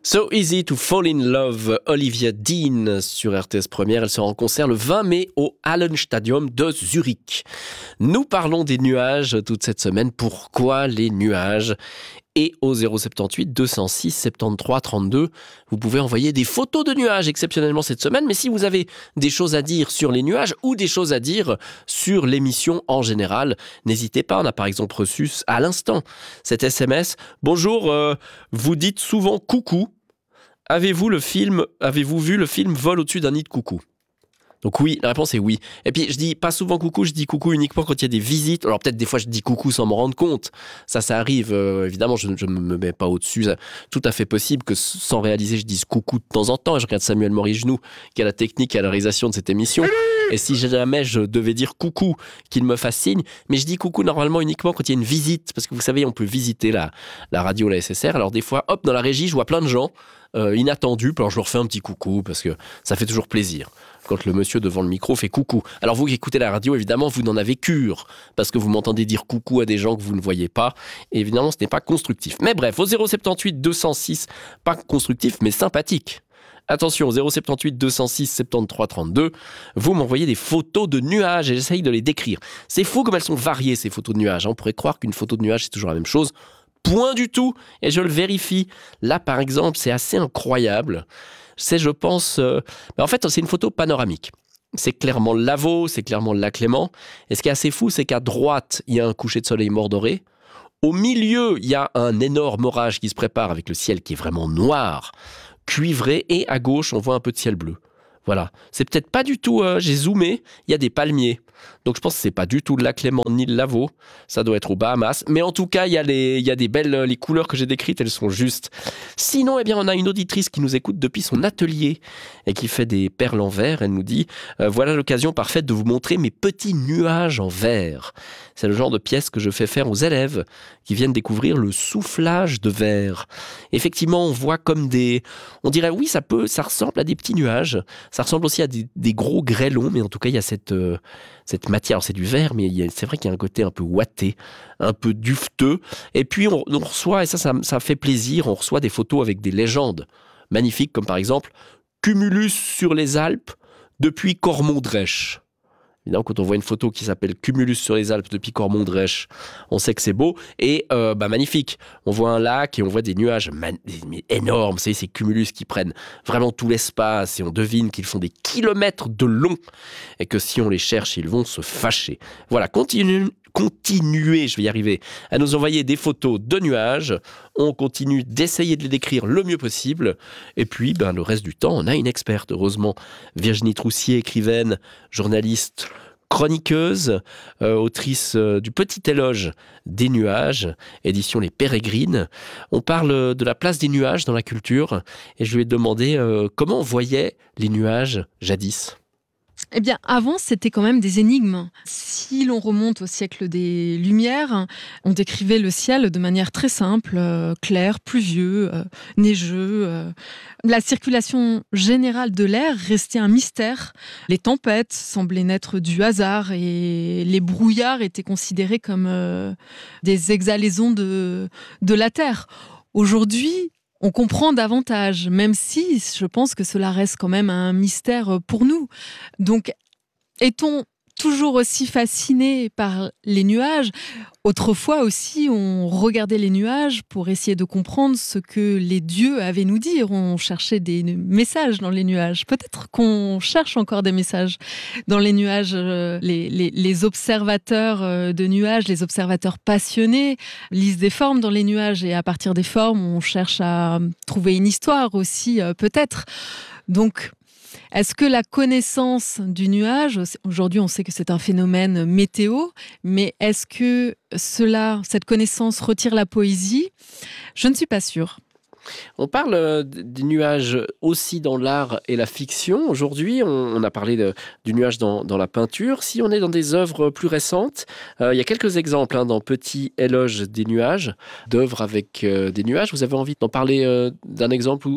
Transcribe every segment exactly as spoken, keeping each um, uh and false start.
So Easy to Fall in Love, Olivia Dean sur R T S Première. Elle sera en concert le vingt mai au Hallenstadion de Zurich. Nous parlons des nuages toute cette semaine. Pourquoi les nuages ? Et au zéro sept huit deux zéro six soixante-treize trente-deux, vous pouvez envoyer des photos de nuages exceptionnellement cette semaine. Mais si vous avez des choses à dire sur les nuages ou des choses à dire sur l'émission en général, n'hésitez pas. On a par exemple reçu à l'instant cet S M S. Bonjour, euh, vous dites souvent coucou. Avez-vous le film, avez-vous vu le film Vol au-dessus d'un nid de coucou ? Donc oui, la réponse est oui. Et puis je dis pas souvent coucou, je dis coucou uniquement quand il y a des visites. Alors peut-être des fois je dis coucou sans m'en rendre compte. Ça, ça arrive. Euh, évidemment, je ne me mets pas au-dessus. C'est tout à fait possible que sans réaliser, je dise coucou de temps en temps. Et je regarde Samuel Morigenoux, qui a la technique et la réalisation de cette émission. Et si jamais je devais dire coucou, qu'il me fasse signe. Mais je dis coucou normalement uniquement quand il y a une visite. Parce que vous savez, on peut visiter la, la radio, la S S R. Alors des fois, hop, dans la régie, je vois plein de gens euh, inattendus. Alors je leur fais un petit coucou parce que ça fait toujours plaisir quand le monsieur devant le micro fait coucou. Alors vous qui écoutez la radio, évidemment, vous n'en avez cure, parce que vous m'entendez dire coucou à des gens que vous ne voyez pas, et évidemment, ce n'est pas constructif. Mais bref, au zéro sept huit deux zéro six, pas constructif, mais sympathique. Attention, au zéro sept huit deux zéro six soixante-treize trente-deux, vous m'envoyez des photos de nuages, et j'essaye de les décrire. C'est fou comme elles sont variées, ces photos de nuages. On pourrait croire qu'une photo de nuage, c'est toujours la même chose. Point du tout, et je le vérifie. Là, par exemple, c'est assez incroyable. C'est, je pense... Euh... Ben en fait, c'est une photo panoramique. C'est clairement le Lavaux, c'est clairement le lac Léman. Et ce qui est assez fou, c'est qu'à droite, il y a un coucher de soleil mordoré. Au milieu, il y a un énorme orage qui se prépare avec le ciel qui est vraiment noir, cuivré. Et à gauche, on voit un peu de ciel bleu. Voilà. C'est peut-être pas du tout... Euh, j'ai zoomé, il y a des palmiers. Donc je pense que c'est pas du tout le lac Léman ni le Lavaux. Ça doit être aux Bahamas. Mais en tout cas, il y a les, il y a des belles... Les couleurs que j'ai décrites, elles sont justes. Sinon, eh bien, on a une auditrice qui nous écoute depuis son atelier et qui fait des perles en verre. Elle nous dit euh, « Voilà l'occasion parfaite de vous montrer mes petits nuages en verre. » C'est le genre de pièce que je fais faire aux élèves qui viennent découvrir le soufflage de verre. Effectivement, on voit comme des... On dirait, oui, ça peut, ça ressemble à des petits nuages. Ça ressemble aussi à des, des gros grêlons, mais en tout cas, il y a cette... Euh, cette matière, alors c'est du verre, mais il y a, c'est vrai qu'il y a un côté un peu ouaté, un peu dufteux. Et puis on, on reçoit, et ça, ça, ça fait plaisir, on reçoit des photos avec des légendes magnifiques, comme par exemple Cumulus sur les Alpes depuis Cormont-Drèche. Évidemment, quand on voit une photo qui s'appelle Cumulus sur les Alpes depuis Cormont-Drèche, on sait que c'est beau et euh, bah, magnifique. On voit un lac et on voit des nuages man- mais énormes. Vous savez, ces cumulus qui prennent vraiment tout l'espace et on devine qu'ils font des kilomètres de long et que si on les cherche, ils vont se fâcher. Voilà, continue, continuez, je vais y arriver, à nous envoyer des photos de nuages. On continue d'essayer de les décrire le mieux possible. Et puis, ben, le reste du temps, on a une experte, heureusement. Virginie Troussier, écrivaine, journaliste, chroniqueuse, euh, autrice euh, du Petit Éloge des nuages, édition Les Pérégrines. On parle de la place des nuages dans la culture. Et je lui ai demandé euh, comment on voyait les nuages jadis. Eh bien, avant, c'était quand même des énigmes. Si l'on remonte au siècle des Lumières, on décrivait le ciel de manière très simple, euh, clair, pluvieux, euh, neigeux. Euh. La circulation générale de l'air restait un mystère. Les tempêtes semblaient naître du hasard et les brouillards étaient considérés comme euh, des exhalaisons de, de la Terre. Aujourd'hui, on comprend davantage, même si je pense que cela reste quand même un mystère pour nous. Donc, est-on toujours aussi fasciné par les nuages ? Autrefois aussi, on regardait les nuages pour essayer de comprendre ce que les dieux avaient à nous dire. On cherchait des messages dans les nuages. Peut-être qu'on cherche encore des messages dans les nuages. Les, les, les observateurs de nuages, les observateurs passionnés, lisent des formes dans les nuages et à partir des formes, on cherche à trouver une histoire aussi, peut-être. Donc, est-ce que la connaissance du nuage, aujourd'hui on sait que c'est un phénomène météo, mais est-ce que cela, cette connaissance retire la poésie ? Je ne suis pas sûre. On parle des nuages aussi dans l'art et la fiction. Aujourd'hui, on a parlé de, du nuage dans, dans la peinture. Si on est dans des œuvres plus récentes, euh, il y a quelques exemples hein, dans Petit Éloge des nuages, d'œuvres avec euh, des nuages. Vous avez envie d'en parler euh, d'un exemple ou, ou deux ?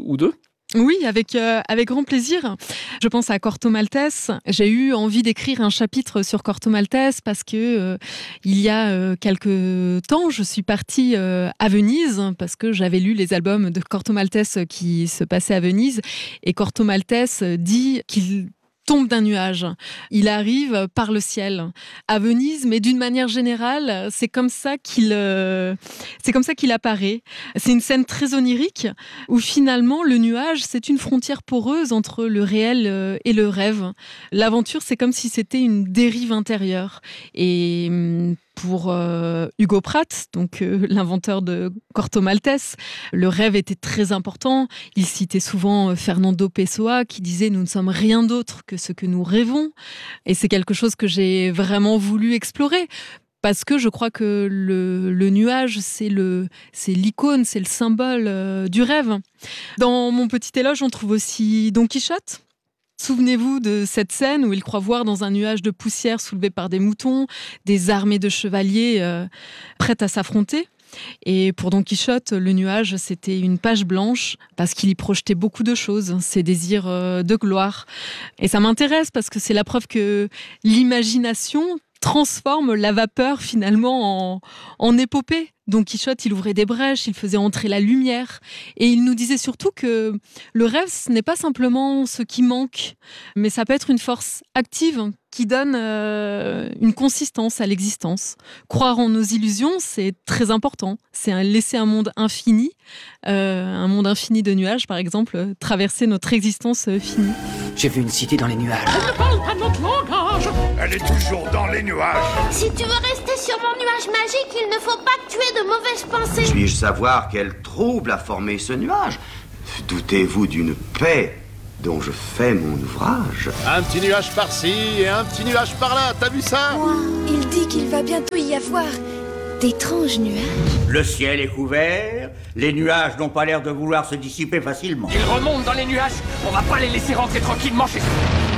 Oui, avec, euh, avec grand plaisir. Je pense à Corto Maltese. J'ai eu envie d'écrire un chapitre sur Corto Maltese parce que euh, il y a euh, quelques temps, je suis partie euh, à Venise parce que j'avais lu les albums de Corto Maltese qui se passaient à Venise. Et Corto Maltese dit qu'il tombe d'un nuage. Il arrive par le ciel à Venise, mais d'une manière générale, c'est comme ça qu'il, euh, c'est comme ça qu'il apparaît. C'est une scène très onirique où finalement le nuage, c'est une frontière poreuse entre le réel et le rêve. L'aventure, c'est comme si c'était une dérive intérieure. Et pour euh, Hugo Pratt, donc euh, l'inventeur de Corto Maltese, le rêve était très important. Il citait souvent euh, Fernando Pessoa qui disait « Nous ne sommes rien d'autre que ce que nous rêvons ». Et c'est quelque chose que j'ai vraiment voulu explorer. Parce que je crois que le, le nuage, c'est, le, c'est l'icône, c'est le symbole euh, du rêve. Dans mon petit éloge, on trouve aussi Don Quichotte. Souvenez-vous de cette scène où il croit voir dans un nuage de poussière soulevé par des moutons, des armées de chevaliers euh, prêtes à s'affronter. Et pour Don Quichotte, le nuage, c'était une page blanche parce qu'il y projetait beaucoup de choses, ses désirs euh, de gloire. Et ça m'intéresse parce que c'est la preuve que l'imagination transforme la vapeur finalement en, en épopée. Don Quichotte, il ouvrait des brèches, il faisait entrer la lumière. Et il nous disait surtout que le rêve, ce n'est pas simplement ce qui manque, mais ça peut être une force active qui donne euh, une consistance à l'existence. Croire en nos illusions, c'est très important. C'est un, laisser un monde infini, euh, un monde infini de nuages, par exemple, traverser notre existence finie. J'ai vu une cité dans les nuages. Elle ne parle pas notre langage. Elle est toujours dans les nuages. Si tu veux rester sur mon nuage magique, il ne faut pas que tu aies de mauvaises pensées. Puis-je savoir quel trouble a formé ce nuage? Doutez-vous d'une paix dont je fais mon ouvrage? Un petit nuage par-ci et un petit nuage par-là, t'as vu ça? Moi, il dit qu'il va bientôt y avoir d'étranges nuages. Le ciel est couvert, les nuages n'ont pas l'air de vouloir se dissiper facilement. Ils remontent dans les nuages, on va pas les laisser rentrer tranquillement chez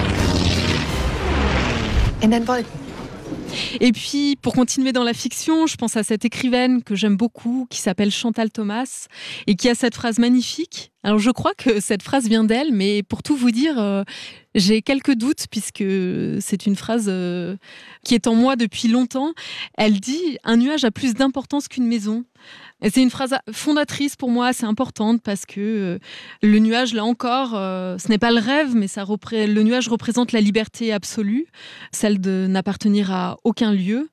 eux. Et puis, pour continuer dans la fiction, je pense à cette écrivaine que j'aime beaucoup, qui s'appelle Chantal Thomas, et qui a cette phrase magnifique. Alors, je crois que cette phrase vient d'elle, mais pour tout vous dire, euh, j'ai quelques doutes, puisque c'est une phrase euh, qui est en moi depuis longtemps. Elle dit « Un nuage a plus d'importance qu'une maison ». Et c'est une phrase fondatrice pour moi, c'est importante parce que euh, le nuage, là encore, euh, ce n'est pas le rêve, mais ça repré- le nuage représente la liberté absolue, celle de n'appartenir à aucun lieu.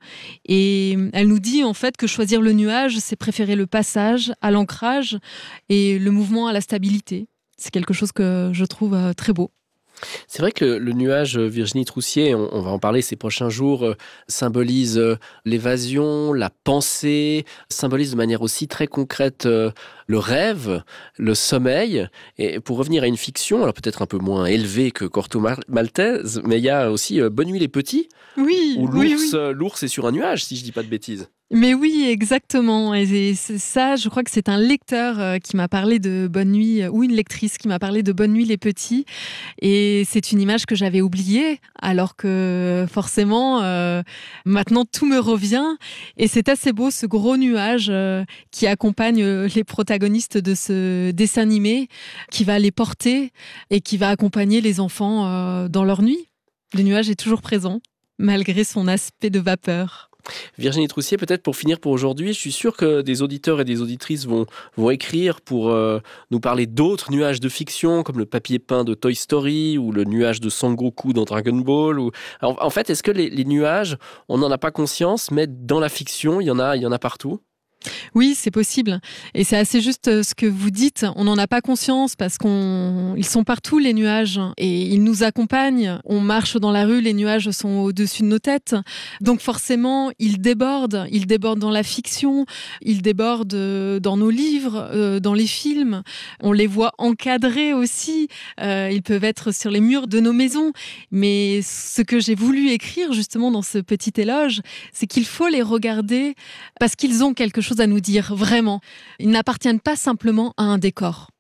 Et elle nous dit en fait que choisir le nuage, c'est préférer le passage à l'ancrage et le mouvement à la stabilité. C'est quelque chose que je trouve euh, très beau. C'est vrai que le, le nuage, Virginie Troussier, on, on va en parler ces prochains jours, euh, symbolise euh, l'évasion, la pensée, symbolise de manière aussi très concrète euh, le rêve, le sommeil. Et pour revenir à une fiction, alors peut-être un peu moins élevée que Corto Maltese, mais il y a aussi euh, Bonne nuit les petits, oui, où l'ours, oui, oui. euh, l'ours est sur un nuage, si je dis pas de bêtises. Mais oui, exactement. Et c'est ça, je crois que c'est un lecteur qui m'a parlé de Bonne nuit, ou une lectrice qui m'a parlé de Bonne nuit les petits. Et c'est une image que j'avais oubliée, alors que forcément, euh, maintenant tout me revient. Et c'est assez beau, ce gros nuage euh, qui accompagne les protagonistes de ce dessin animé, qui va les porter et qui va accompagner les enfants euh, dans leur nuit. Le nuage est toujours présent, malgré son aspect de vapeur. Virginie Troussier, peut-être pour finir pour aujourd'hui, je suis sûr que des auditeurs et des auditrices vont, vont écrire pour euh, nous parler d'autres nuages de fiction, comme le papier peint de Toy Story ou le nuage de Sangoku dans Dragon Ball. Ou... Alors, en fait, est-ce que les, les nuages, on n'en a pas conscience, mais dans la fiction, il y en a, il y en a partout ? Oui, c'est possible. Et c'est assez juste ce que vous dites. On n'en a pas conscience parce qu'ils sont partout, les nuages. Et ils nous accompagnent. On marche dans la rue, les nuages sont au-dessus de nos têtes. Donc forcément, ils débordent. Ils débordent dans la fiction. Ils débordent dans nos livres, dans les films. On les voit encadrés aussi. Ils peuvent être sur les murs de nos maisons. Mais ce que j'ai voulu écrire justement dans ce petit éloge, c'est qu'il faut les regarder parce qu'ils ont quelque chose à nous dire, vraiment. Ils n'appartiennent pas simplement à un décor.